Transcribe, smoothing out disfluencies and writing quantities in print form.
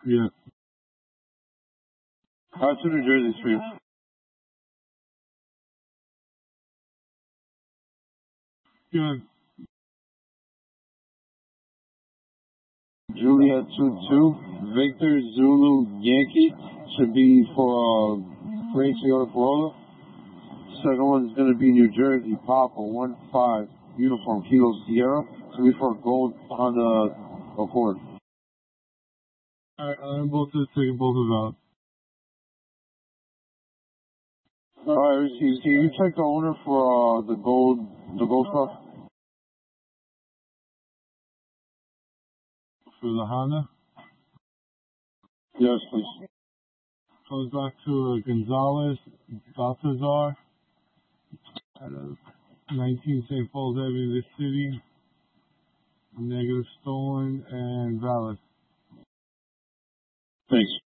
Yeah. How's the New Jersey street? Good. Juliet 2-2, Victor Zulu Yankee should be for Freight Toyota Corolla. Second one is going to be New Jersey Papa 1-5 uniform Kilo Sierra. Should be for gold Honda Accord. Alright, I'm both taking both of them out. Alright, can you check the owner for the gold stuff? For the Honda? Yes, please. Goes back to Gonzalez Baltazar at 19 St. Paul's Avenue, this city. Negative stolen and valid. Thanks.